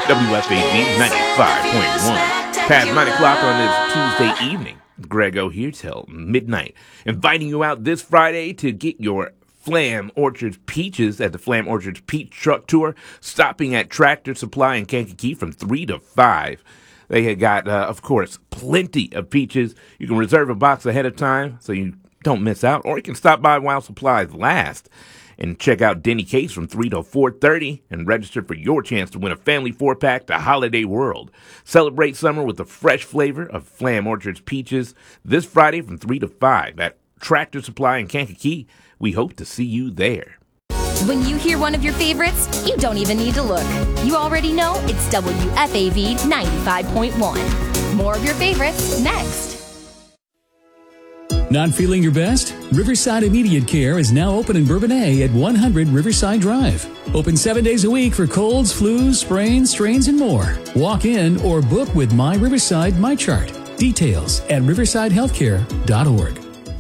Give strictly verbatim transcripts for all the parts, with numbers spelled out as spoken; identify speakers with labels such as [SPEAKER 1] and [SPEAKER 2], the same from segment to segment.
[SPEAKER 1] W F A V ninety-five point one. Past nine o'clock on this Tuesday evening. Grego here till midnight. Inviting you out this Friday to get your Flam Orchards Peaches at the Flam Orchards Peach Truck Tour, stopping at Tractor Supply in Kankakee from three to five. They had got, uh, of course, plenty of peaches. You can reserve a box ahead of time so you don't miss out, or you can stop by while supplies last and check out Denny Case from three to four thirty and register for your chance to win a family four-pack to Holiday World. Celebrate summer with the fresh flavor of Flam Orchards Peaches this Friday from three to five at Tractor Supply in Kankakee. We hope to see you there.
[SPEAKER 2] When you hear one of your favorites, you don't even need to look. You already know it's W F A V ninety-five point one. More of your favorites next.
[SPEAKER 3] Not feeling your best? Riverside Immediate Care is now open in Bourbonnais at one hundred Riverside Drive. Open seven days a week for colds, flus, sprains, strains, and more. Walk in or book with My Riverside MyChart. Details at riverside healthcare dot org.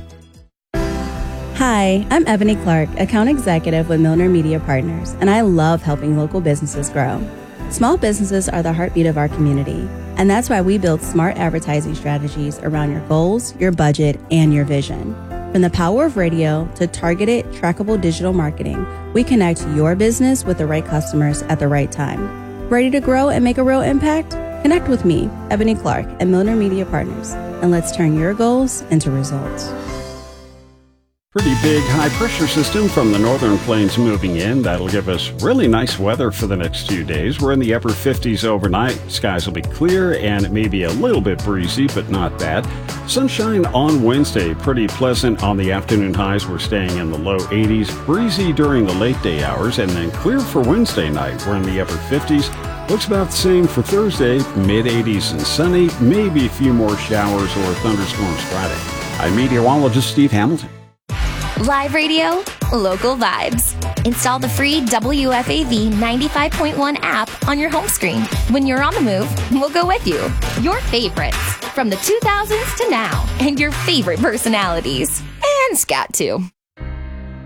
[SPEAKER 4] Hi, I'm Ebony Clark, Account Executive with Milner Media Partners, and I love helping local businesses grow. Small businesses are the heartbeat of our community, and that's why we build smart advertising strategies around your goals, your budget, and your vision. From the power of radio to targeted, trackable digital marketing, we connect your business with the right customers at the right time. Ready to grow and make a real impact? Connect with me, Ebony Clark, at Milner Media Partners, and let's turn your goals into results.
[SPEAKER 5] Pretty big high-pressure system from the northern plains moving in. That'll give us really nice weather for the next few days. We're in the upper fifties overnight. Skies will be clear and it may be a little bit breezy, but not bad. Sunshine on Wednesday. Pretty pleasant on the afternoon highs. We're staying in the low eighties. Breezy during the late day hours, and then clear for Wednesday night. We're in the upper fifties. Looks about the same for Thursday. mid eighties and sunny. Maybe a few more showers or thunderstorms Friday. I'm meteorologist Steve Hamilton.
[SPEAKER 2] Live radio, local vibes. Install the free W F A V ninety-five point one app on your home screen. When you're on the move, we'll go with you. Your favorites from the two thousands to now, and your favorite personalities. And Scat too.